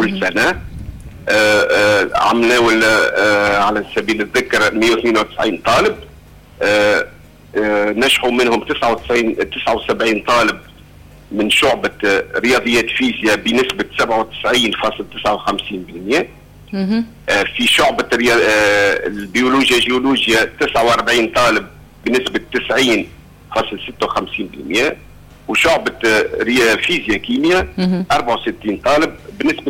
كل سنة. عملنا على سبيل الذكر 192 طالب، نجحوا منهم 79 طالب من شعبة رياضيات فيزياء بنسبة 97.59%. في شعبة البيولوجيا جيولوجيا 49 طالب بنسبة 90.56%، وشعبة فيزياء كيمياء 64 طالب بنسبة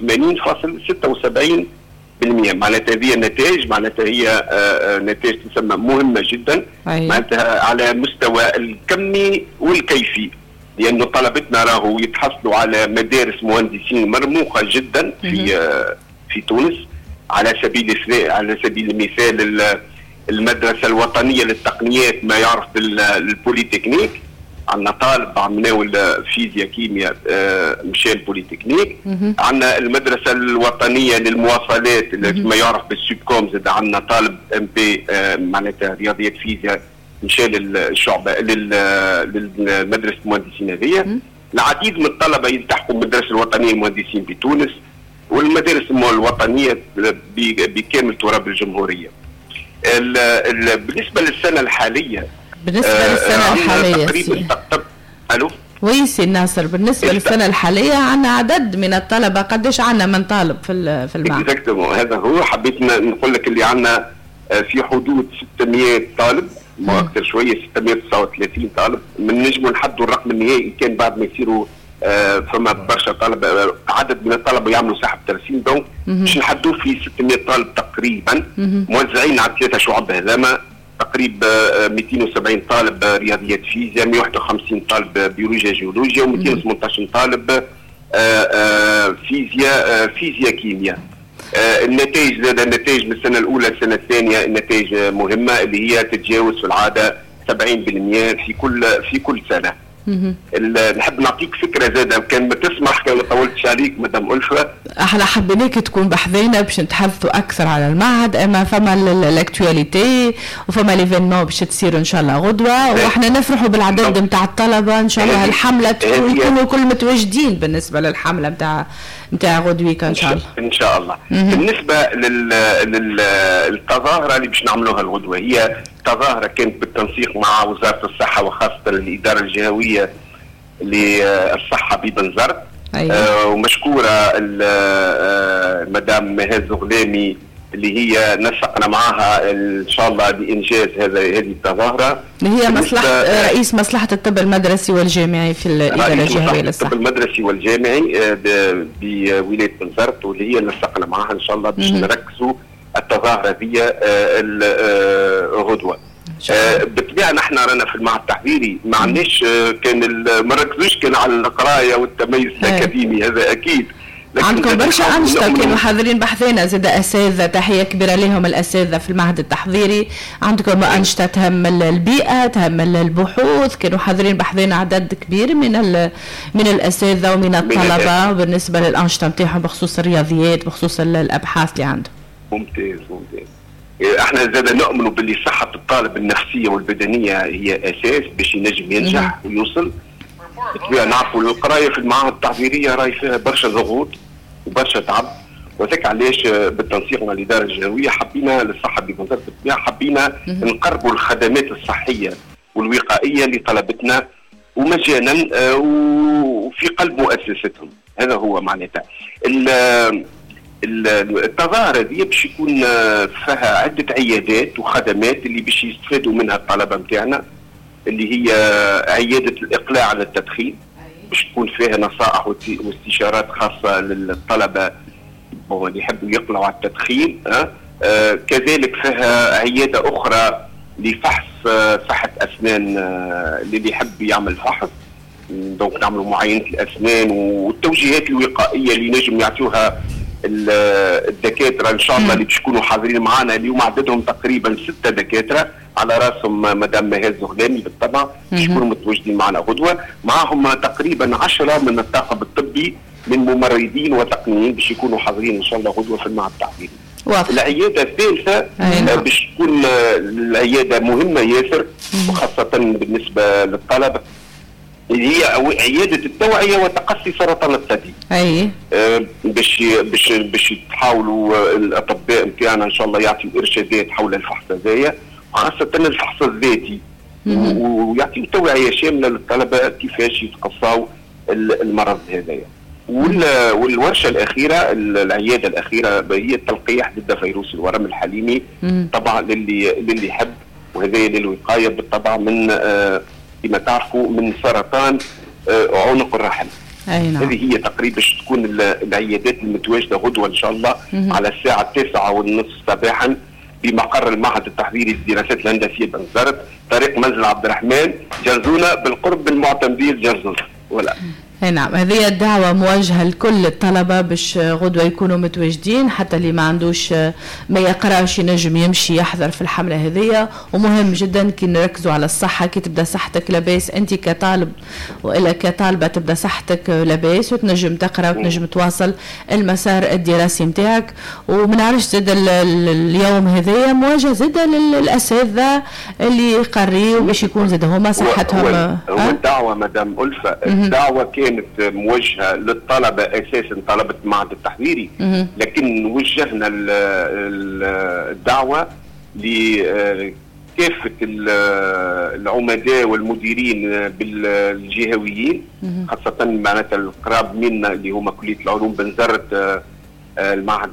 81.76%. معناتها هذه النتائج، معناتها هي نتائج تسمى مهمة جدا، معناتها على مستوى الكمي والكيفي، لأنه طلبتنا راهو يتحصلوا على مدارس مهندسين مرموقة جدا في تونس. على سبيل المثال المدرسة الوطنية للتقنيات ما يعرف بالبوليتكنيك، عندنا طالب عم ناول فيزياء كيمياء مشى البوليتكنيك. عندنا المدرسة الوطنية للمواصلات ما يعرف بالسوبكوم، زاد عندنا طالب ام بي معناتها رياضيات فيزياء مشى للشعبة للمدرسة المهندسين هذيا. العديد من الطلبة يلتحقوا بالمدرسة الوطنية للمهندسين بتونس والمدارس الوطنية بكامل تراب الجمهورية. بالنسبة للسنة الحالية الو ويسي الناصر، بالنسبة للسنة الحالية عندنا عدد من الطلبة، قديش عندنا من طالب في المعهد؟ هذا هو حبيت نقول لك اللي عندنا في حدود 600 طالب، ما أكثر شوية 639 طالب. من نجم نحدوا الرقم النهائي كان بعد ما يصيروا فما برشا طلبة، عدد من الطلبة يعملوا سحب ترسيم، دونك باش نحدوا في 600 طالب تقريبا موزعين على 3 شعب هذاما. تقريبا 270 طالب رياضيات فيزياء، 151 طالب بيولوجيا جيولوجيا، و218 طالب فيزياء كيمياء. النتائج زاد النتائج من السنة الأولى السنة الثانية النتائج مهمة اللي هي تتجاوز في العادة 70% في كل سنة. نحب نعطيك فكره زاده كان ما تسمح، كان ما طولتش عليك مدام ألفة. احنا حبيناك تكون بحذينا باش نتحدثوا اكثر على المعهد، اما فما الاكtualité وفما ليفينمون باش تصير ان شاء الله غدوه، واحنا نفرحوا بالعدد نتاع الطلبه ان شاء الله. الحمله يكونوا الكل متواجدين بالنسبه للحمله نتاع غدويك ان شاء الله. ان شاء الله. بالنسبه للتظاهره اللي باش نعملوها الغدوه، هي تظاهره كانت بالتنسيق مع وزاره الصحه وخاصه الاداره الجهويه للصحه ببنزرت. ومشكوره مدام مهاز غلامي اللي هي نسقنا معها ان شاء الله بانجاز هذه التظاهره، اللي هي مصلحه رئيس مصلحه الطب المدرسي والجامعي في الاداره الجهويه للصحه. الطب المدرسي والجامعي بولايه بنزرت، واللي هي نسقنا معها ان شاء الله باش نركزوا التظاهره دي غدوه. بالطبيعه نحن رانا في المعهد التحضيري ما عندناش ما ركزوش كان على القرايه والتميز الاكاديمي، هذا اكيد. عندكم برشا أنشطة كانوا حاضرين بحثنا، زاد أساتذة، تحية كبيرة لهم الأساتذة في المعهد التحضيري. عندكم أنشطة تهم البيئة، تهم البحوث، كانوا حاضرين بحثنا عدد كبير من الأساتذة ومن الطلبة بالنسبة للأنشطة نتاعهم بخصوص الرياضيات، بخصوص الأبحاث اللي عندهم. ممتاز. احنا زاد نؤمن باللي صحة الطالب النفسية والبدنية هي أساس باش ينجم ينجح ويوصل. بالطبيعة نعرفوا القراية في المعاهد التحضيرية راهي فيها برشا ضغوط وبرشا تعب، وذاك علاش بالتنسيق مع الإدارة الجهوية حبينا للصحة ببنزرت بالطبيعة حبينا نقربوا الخدمات الصحية والوقائية لطلبتنا ومجانا وفي قلب مؤسستهم. هذا هو معناتها التظاهرة دي باش يكون فيها عدة عيادات وخدمات اللي باش يستفادوا منها الطلبة متاعنا، اللي هي عيادة الإقلاع عن التدخين باش تكون فيها نصائح واستشارات خاصة للطلبة اللي يحبوا يقلعوا على التدخين. كذلك فيها عيادة أخرى لفحص صحة أسنان اللي يحب يعمل فحص، دونك نعملوا معاينة الأسنان والتوجيهات الوقائية اللي نجم يعطوها الدكاترة ان شاء الله اللي باش يكونوا حاضرين معنا اليوم. عددهم تقريبا 6 دكاترة على راسهم مدام مهاز غلامي بالطبع باش يكونوا متواجدين معنا غدوة، معهم تقريبا 10 من الطاقم الطبي من ممرضين وتقنيين باش يكونوا حاضرين ان شاء الله غدوة في المعهد التحضيري. العيادة الثالثة باش تكون العيادة مهمة ياسر وخاصة بالنسبة للطلبة اللي هي عياده التوعيه وتقصي سرطان الثدي. اي باش يحاولوا الاطباء نتاعنا ان شاء الله يعطيوا ارشادات حول الفحص هذايا، وخاصه الفحص الذاتي، ويعطيوا توعيه شامله للطلبه كيفاش يتقصاو المرض هذايا. والورشه الاخيره، العياده الاخيره هي التلقيح ضد فيروس الورم الحليمي، طبعا للي يحب، وهذايا للوقايه بالطبع من كما تعرفوا من سرطان عنق الرحم. أي نعم. هذه هي تقريبا باش تكون العيادات المتواجده غدوه ان شاء الله على الساعه 9:30 صباحا بمقر المعهد التحضيري للدراسات الهندسيه بنزرت، طريق منزل عبد الرحمن، جرزونه، بالقرب من معتمديه جرزونه. ولا اي نعم، هذه الدعوة موجهة لكل الطلبة باش غدوة يكونوا متواجدين، حتى اللي ما عندوش ما يقراش ينجم يمشي يحضر في الحملة هذه. ومهم جدا كي نركزوا على الصحة، كي تبدا صحتك لاباس انت كطالب والا كطالبة تبدا صحتك لاباس وتنجم تقرا وتنجم تواصل المسار الدراسي نتاعك. وما نعرفش زاد اليوم هذايا موجه زاد للأساتذة اللي يقريوا باش يكون زاد هما صحتهم. هو الدعوة مدام ألفة، الدعوة كانت موجهة للطلبة أساسا، طلبة المعهد التحضيري، لكن وجهنا الدعوة لكافة العمداء والمديرين بالجهويين، خاصة معناتها القراب منا اللي هما كلية العلوم بنزرت، المعهد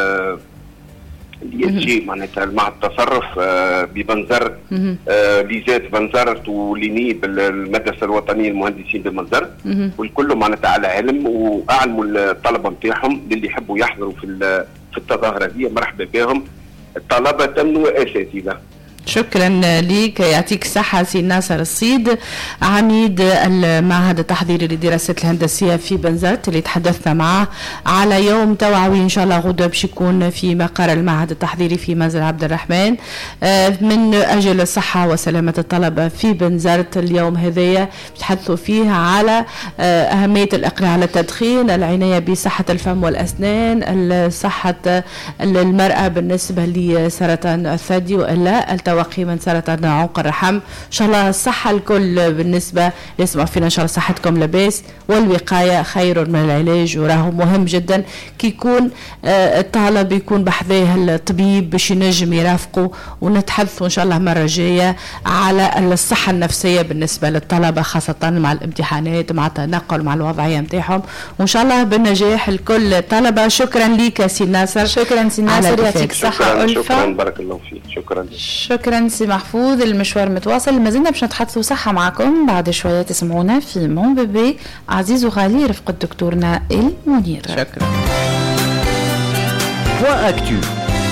اليسجي معناتها المعهد التصرف ببنزرت، ليزات بنزرت، ولينيب المدرسه الوطنيه للمهندسين ببنزرت، والكل معناتها على علم، واعلموا الطلبه نتاعهم اللي يحبوا يحضروا في التظاهره دي مرحبا بهم، طلبه واساتذه. شكرا لك، يعطيك الصحة سي ناصر الصيد، عميد المعهد التحضيري للدراسات الهندسية في بنزرت، اللي تحدثنا معه على يوم توعوي إن شاء الله غدا باش يكون في مقر المعهد التحضيري في منزل عبد الرحمن من أجل الصحة وسلامة الطلبة في بنزرت. اليوم هذايا تحدثوا فيه على أهمية الإقلاع على التدخين، العناية بصحة الفم والأسنان، صحة المرأة بالنسبة لسرطان الثدي وإلا وقي من سرطان عنق الرحم. ان شاء الله الصحه الكل بالنسبه يسمع فينا، ان شاء الله صحتكم لاباس، والوقايه خير من العلاج. وراه مهم جدا كي يكون الطالب يكون بحذاه الطبيب باش ينجم يرافقه، ونتحدثوا ان شاء الله مره جايه على الصحه النفسيه بالنسبه للطلبه، خاصه مع الامتحانات مع التنقل مع الوضعيه نتاعهم، وان شاء الله بالنجاح لكل الطلبه. شكرا لك سي ناصر. شكرا سي ناصر، يعطيك الصحه. شكرا بارك الله فيك. شكرا سي محفوظ. المشوار متواصل، ما زلنا باش نتحدثوا صحة معكم. بعد شوية تسمعونا في مون بيبي عزيز وغالي رفقة الدكتور نائل منير. شكرا. Point Actu.